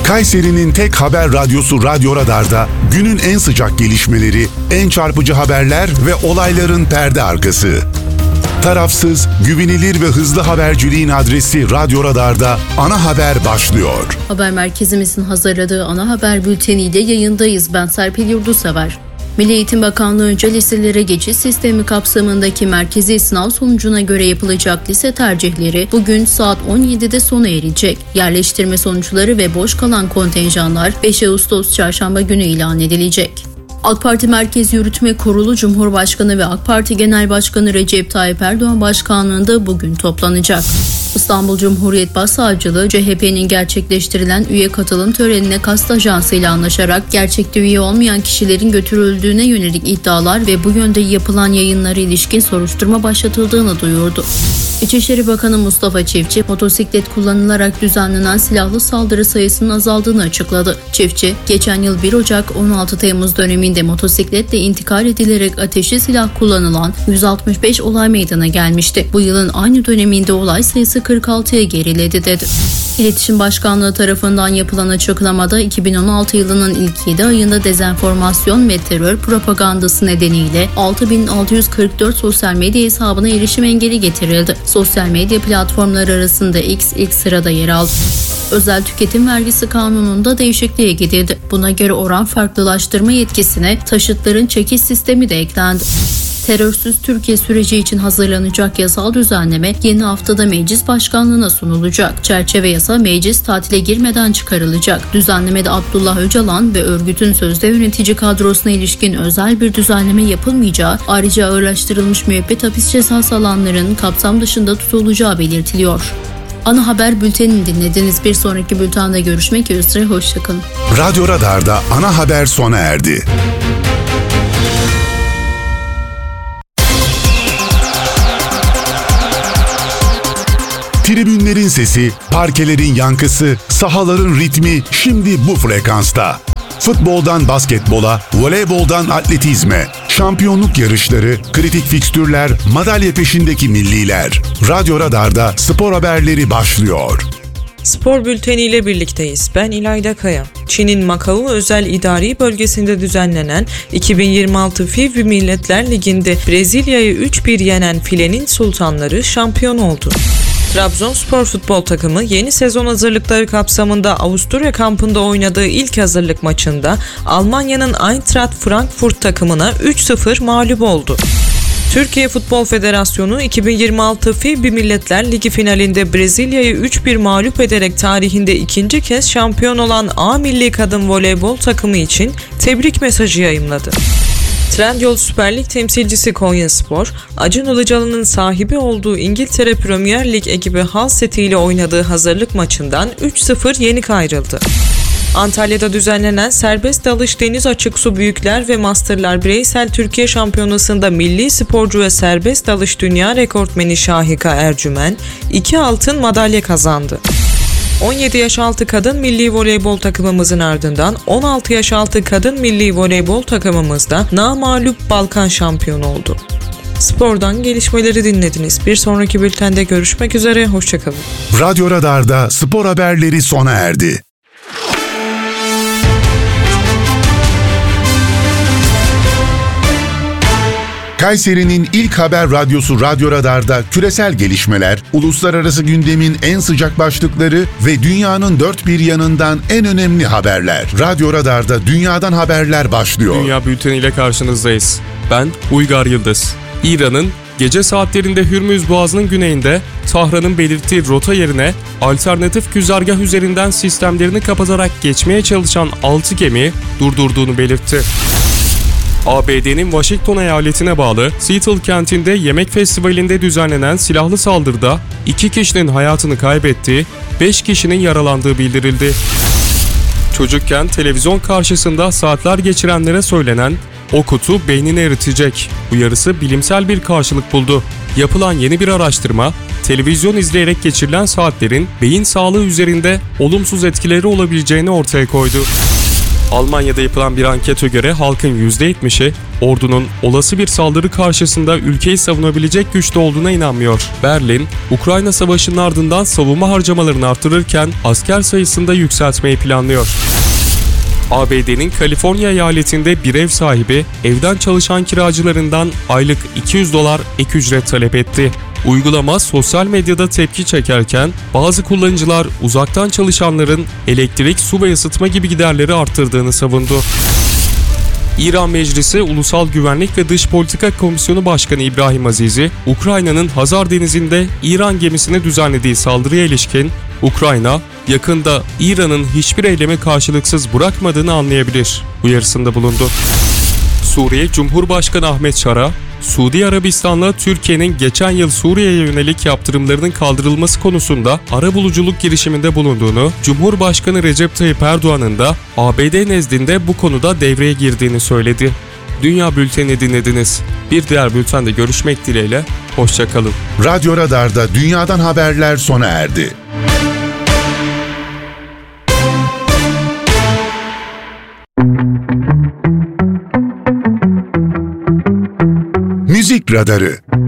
Kayseri'nin tek haber radyosu Radyo Radar'da günün en sıcak gelişmeleri, en çarpıcı haberler ve olayların perde arkası. Tarafsız, güvenilir ve hızlı haberciliğin adresi Radyo Radar'da ana haber başlıyor. Haber merkezimizin hazırladığı ana haber bülteniyle yayındayız. Ben Serpil Yurdusever. Milli Eğitim Bakanlığı önce liselere geçiş sistemi kapsamındaki merkezi sınav sonucuna göre yapılacak lise tercihleri bugün saat 17'de sona erecek. Yerleştirme sonuçları ve boş kalan kontenjanlar 5 Ağustos Çarşamba günü ilan edilecek. AK Parti Merkez Yürütme Kurulu Cumhurbaşkanı ve AK Parti Genel Başkanı Recep Tayyip Erdoğan başkanlığında bugün toplanacak. İstanbul Cumhuriyet Başsavcılığı, CHP'nin gerçekleştirilen üye katılım törenine kast ajansıyla anlaşarak gerçekte üye olmayan kişilerin götürüldüğüne yönelik iddialar ve bu yönde yapılan yayınlara ilişkin soruşturma başlatıldığını duyurdu. İçişleri Bakanı Mustafa Çiftçi, motosiklet kullanılarak düzenlenen silahlı saldırı sayısının azaldığını açıkladı. Çiftçi, geçen yıl 1 Ocak-16 Temmuz döneminde motosikletle intikal edilerek ateşli silah kullanılan 165 olay meydana gelmişti. Bu yılın aynı döneminde olay sayısı 46'ya geriledi dedi. İletişim Başkanlığı tarafından yapılan açıklamada 2016 yılının ilk 7 ayında dezenformasyon ve terör propagandası nedeniyle 6.644 sosyal medya hesabına erişim engeli getirildi. Sosyal medya platformları arasında X ilk sırada yer aldı. Özel tüketim vergisi kanununda değişikliğe gidildi. Buna göre oran farklılaştırma yetkisine taşıtların çekiş sistemi de eklendi. Terörsüz Türkiye süreci için hazırlanacak yasal düzenleme yeni haftada meclis başkanlığına sunulacak. Çerçeve yasa meclis tatile girmeden çıkarılacak. Düzenlemede Abdullah Öcalan ve örgütün sözde yönetici kadrosuna ilişkin özel bir düzenleme yapılmayacağı, ayrıca ağırlaştırılmış müebbet hapis cezası alanların kapsam dışında tutulacağı belirtiliyor. Ana haber bültenini dinlediniz. Bir sonraki bültende görüşmek üzere. Hoşçakalın. Radyo Radar'da ana haber sona erdi. Tribünlerin sesi, parkelerin yankısı, sahaların ritmi şimdi bu frekansta. Futboldan basketbola, voleyboldan atletizme, şampiyonluk yarışları, kritik fikstürler, madalya peşindeki milliler. Radyo Radar'da spor haberleri başlıyor. Spor bülteniyle birlikteyiz. Ben İlayda Kaya. Çin'in Macao Özel İdari Bölgesi'nde düzenlenen 2026 FIBA Milletler Ligi'nde Brezilya'yı 3-1 yenen filenin sultanları şampiyon oldu. Trabzonspor futbol takımı yeni sezon hazırlıkları kapsamında Avusturya kampında oynadığı ilk hazırlık maçında Almanya'nın Eintracht Frankfurt takımına 3-0 mağlup oldu. Türkiye Futbol Federasyonu 2026 FIBA Milletler Ligi finalinde Brezilya'yı 3-1 mağlup ederek tarihinde ikinci kez şampiyon olan A Milli Kadın Voleybol takımı için tebrik mesajı yayımladı. Trendyol Süper Lig temsilcisi Konyaspor, Acun Ilıcalı'nın sahibi olduğu İngiltere Premier Lig ekibi Hull City ile oynadığı hazırlık maçından 3-0 yenik ayrıldı. Antalya'da düzenlenen serbest dalış deniz açık su büyükler ve masterlar bireysel Türkiye Şampiyonası'nda milli sporcu ve serbest dalış dünya rekortmeni Şahika Ercümen 2 altın madalya kazandı. 17 yaş altı kadın milli voleybol takımımızın ardından 16 yaş altı kadın milli voleybol takımımız da namağlup Balkan şampiyonu oldu. Spordan gelişmeleri dinlediniz. Bir sonraki bültende görüşmek üzere, hoşçakalın. Radyo Radar'da spor haberleri sona erdi. Kayseri'nin ilk haber radyosu Radyo Radar'da küresel gelişmeler, uluslararası gündemin en sıcak başlıkları ve dünyanın dört bir yanından en önemli haberler. Radyo Radar'da dünyadan haberler başlıyor. Dünya bülteniyle karşınızdayız. Ben Uygar Yıldız. İran'ın gece saatlerinde Hürmüz Boğazı'nın güneyinde Tahran'ın belirttiği rota yerine alternatif güzergah üzerinden sistemlerini kapatarak geçmeye çalışan 6 gemiyi durdurduğunu belirtti. ABD'nin Washington eyaletine bağlı Seattle kentinde yemek festivalinde düzenlenen silahlı saldırıda 2 kişinin hayatını kaybettiği, 5 kişinin yaralandığı bildirildi. Çocukken televizyon karşısında saatler geçirenlere söylenen "O kutu beynini eritecek" uyarısı bilimsel bir karşılık buldu. Yapılan yeni bir araştırma, televizyon izleyerek geçirilen saatlerin beyin sağlığı üzerinde olumsuz etkileri olabileceğini ortaya koydu. Almanya'da yapılan bir ankete göre halkın %70'i ordunun olası bir saldırı karşısında ülkeyi savunabilecek güçte olduğuna inanmıyor. Berlin, Ukrayna Savaşı'nın ardından savunma harcamalarını artırırken asker sayısını da yükseltmeyi planlıyor. ABD'nin Kaliforniya eyaletinde bir ev sahibi evden çalışan kiracılarından aylık $200 ek ücret talep etti. Uygulama sosyal medyada tepki çekerken bazı kullanıcılar uzaktan çalışanların elektrik, su ve ısıtma gibi giderleri arttırdığını savundu. İran Meclisi Ulusal Güvenlik ve Dış Politika Komisyonu Başkanı İbrahim Azizi, Ukrayna'nın Hazar Denizi'nde İran gemisine düzenlediği saldırıya ilişkin Ukrayna, yakında İran'ın hiçbir eylemi karşılıksız bırakmadığını anlayabilir uyarısında bulundu. Suriye Cumhurbaşkanı Ahmet Şara, Suudi Arabistan'la Türkiye'nin geçen yıl Suriye'ye yönelik yaptırımlarının kaldırılması konusunda arabuluculuk girişiminde bulunduğunu, Cumhurbaşkanı Recep Tayyip Erdoğan'ın da ABD nezdinde bu konuda devreye girdiğini söyledi. Dünya Bülteni dinlediniz. Bir diğer bültende görüşmek dileğiyle, hoşça kalın. Radyo Radar'da dünyadan haberler sona erdi. Müzik Radarı.